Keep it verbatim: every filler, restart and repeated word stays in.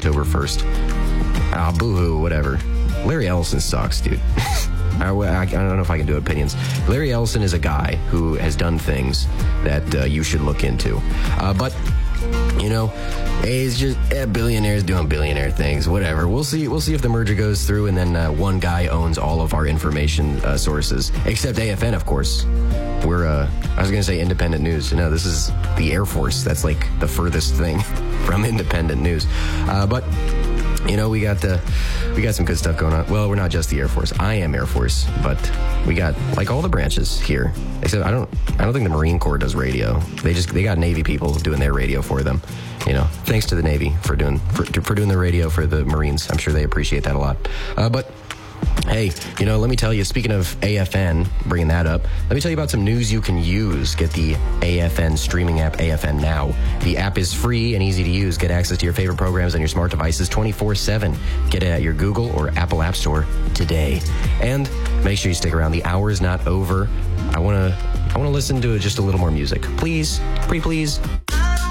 October first. Ah, boo-hoo, whatever. Larry Ellison sucks, dude. I, I, I don't know if I can do opinions. Larry Ellison is a guy who has done things that uh, you should look into. Uh, but, you know, he's just eh, billionaires doing billionaire things, whatever. We'll see We'll see if the merger goes through, and then uh, one guy owns all of our information uh, sources, except A F N, of course. We're, uh, I was going to say independent news. No, this is the Air Force. That's like the furthest thing from independent news. Uh, but... You know, we got the, we got some good stuff going on. Well, we're not just the Air Force. I am Air Force, but we got like all the branches here. Except I don't, I don't think the Marine Corps does radio. They just, they got Navy people doing their radio for them. You know, thanks to the Navy for doing, for, for doing the radio for the Marines. I'm sure they appreciate that a lot. Uh, but. Hey, you know, let me tell you, speaking of A F N, bringing that up, let me tell you about some news you can use. Get the A F N streaming app, A F N Now. The app is free and easy to use. Get access to your favorite programs on your smart devices twenty-four seven. Get it at your Google or Apple App Store today. And make sure you stick around. The hour is not over. I want to I want to listen to just a little more music. Please, pretty please.